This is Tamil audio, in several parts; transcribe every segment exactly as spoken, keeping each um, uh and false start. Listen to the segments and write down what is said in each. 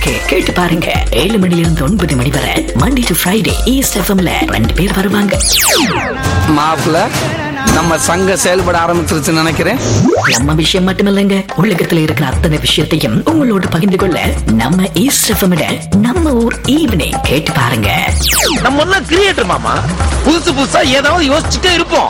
இருக்கு, கேட்டு பாருங்க. ஏழு மணில இருந்து ஒன்பது மணி வரை மண்டே டு ஃப்ரைடே ஈஸ்ட் எஃப்எம்ல ரெண்டு பேர் வருவாங்க. மாப்பிள்ள நம்ம சங்கம் செயல்பட ஆரம்பிச்சிருச்சுன்னு நினைக்கிறேன். நம்ம விஷயம் மட்டுமில்லைங்க, உலகத்துல இருக்கிற அத்தனை விஷயத்தையும் உங்களோட பகிர்ந்து கொள்ள நம்ம ஈஸ்ட் எஃப்எம் நம்ம ஊர் ஈவினிங் கேட்டு பாருங்க. நம்ம ஒன்னும் கிரியேட்டர் மாமா, புதுசு புதுசா ஏதாவது யோசிச்சுட்டே இருப்போம்.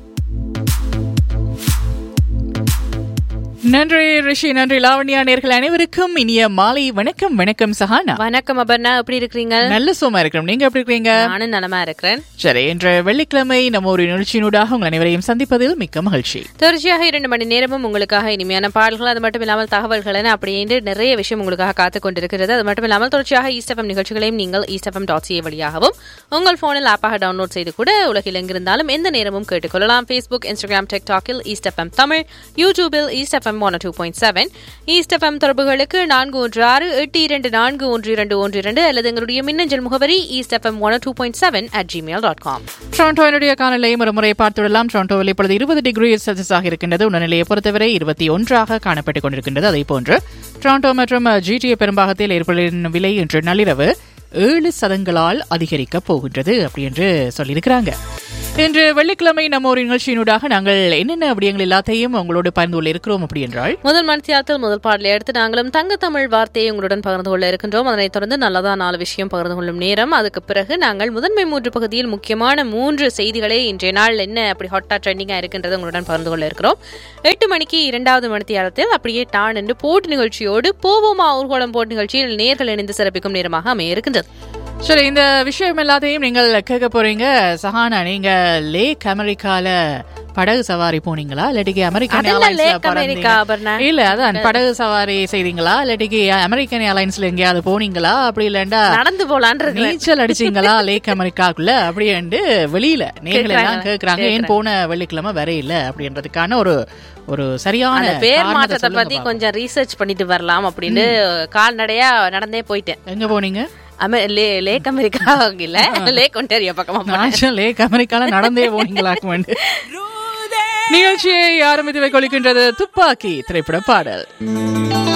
நன்றி ரிஷி, நன்றி லாவண்யா. நேர்கள் அனைவருக்கும் இனிய மாலை வணக்கம். வணக்கம் சஹானா. வணக்கம் அபர்ணா, எப்படி இருக்கிறீங்க? நல்ல சும்மா இருக்கிறோம். நீங்க எப்படி இருக்கீங்க? நானும் நலமா இருக்கிறேன். சரி, இன்று வெள்ளிக்கிழமை நம்ம ஒரு நிகழ்ச்சியினூடாக உங்கள் அனைவரையும் சந்திப்பதில் மிக்க மகிழ்ச்சி. தொடர்ச்சியாக இரண்டு மணி நேரமும் உங்களுக்காக இனிமையான பாடல்கள், அது மட்டும் இல்லாமல் தகவல்கள் அப்படின்னு நிறைய விஷயம் உங்களுக்காக காத்துக் கொண்டிருக்கிறது. அது மட்டும் இல்லாமல் தொடர்ச்சியாக ஈஸ்ட் எஃப்எம் நிகழ்ச்சிகளையும் நீங்கள் ஈஸ்ட் எஃப்எம் டாட் சிஏ வழியாகவும் உங்கள் போனில் ஆப்பாக டவுன்லோட் செய்து கூட உலகில் எங்கிருந்தாலும் எந்த நேரமும் கேட்டுக்கொள்ளலாம். Facebook, Instagram, டிக்டாக்கில் east FM Tamil, யூடியூபில் east FM one two point seven. East FM தொடர்புகளுக்கு நான்கு ஒன்று ஆறு எட்டு இரண்டு நான்கு ஒன்று இரண்டு ஒன்று இரண்டு அல்லது எங்களுடைய மின்னஞ்சல் முகவரி east FM one two point seven at Gmail dot com. டொரண்டோவினுடைய காலநிலை மறுமுறை பார்த்துவிடலாம். டொரண்டோவில் இப்பொழுது இருபது டிகிரி செல்சியஸாக இருக்கின்றது. உணர்நிலையை பொறுத்தவரை இருபத்தி ஒன்றாக காணப்பட்டுக் கொண்டிருக்கின்றது. அதே போன்று டொரண்டோ மற்றும் ஜிடிஏ பெரும்பாகத்தில் ஏற்படும் விலை இன்று நள்ளிரவு ஏழு சதங்களால் அதிகரிக்கப் போகின்றது அப்படி என்று சொல்லியிருக்கிறாங்க. இன்று வெள்ளிக்கிழமை நம்ம ஒரு நிகழ்ச்சியினூடாக நாங்கள் என்னென்ன விடயங்கள் எல்லாத்தையும் உங்களோடு பகிர்ந்து கொள்ள இருக்கிறோம் அப்படி என்றால், முதல் மணித்தியாலத்தில் முதல் பாடலை எடுத்து நாங்களும் தங்க தமிழ் வார்த்தையை உங்களுடன் பகிர்ந்து கொள்ள இருக்கின்றோம். அதனைத் தொடர்ந்து நல்லதா நாலு விஷயம் பகிர்ந்து கொள்ளும் நேரம். அதுக்கு பிறகு நாங்கள் முதன்மை மூன்று பகுதியில் முக்கியமான மூன்று செய்திகளை இன்றைய நாள் என்ன அப்படி ஹாட்டா ட்ரெண்டிங்கா இருக்கின்றது உங்களுடன் பகிர்ந்து கொள்ள இருக்கிறோம். எட்டு மணிக்கு இரண்டாவது மணித்தியாலத்தில் அப்படியே டான் என்று போட்டு நிகழ்ச்சியோடு போவோமா ஊர்கோளம் போட்டு நிகழ்ச்சியில் நேர்கள் இணைந்து சிறப்பிக்கும் நேரமாக அமைய இருக்கின்றது. சரி, இந்த விஷயம் எல்லாத்தையும் நீங்கள் கேட்க போறீங்க. சஹானா, நீங்க லேக் அமெரிக்கால படகு சவாரி போனீங்களா இல்லாட்டிக்கு அமெரிக்கன் ஏர்லைன்ஸ்ல? இல்ல, அதான் படகு சவாரி செய்தீங்களா இல்லாட்டிக்கு அமெரிக்கன் ஏர்லைன்ஸ்ல எங்கேயாவது போனீங்களா? அப்படி இல்லண்டா நடந்து போலான் நீச்சல் அடிச்சீங்களா லேக் அமெரிக்காக்குள்ள அப்படின்ட்டு வெளியில நேர்கள் எல்லாம் கேக்குறாங்க. ஏன் போன வெள்ளிக்கிழமை வர இல்ல அப்படின்றதுக்கான ஒரு ஒரு சரியான பேர் மாற்றத்தை பத்தி கொஞ்சம் ரீசர்ச் பண்ணிட்டு வரலாம் அப்படின்னு கால்நடையா நடந்தே போயிட்டேன். எங்க போனீங்க? லேக் அமெரிக்கா இல்ல, லேக் ஒன்டாரியோ பக்கமா. லேக் அமெரிக்கால நடந்தே போனீங்களா? நிகழ்ச்சியை ஆரம்பித்து வைக்கொள்கின்றது துப்பாக்கி திரைப்பட பாடல்.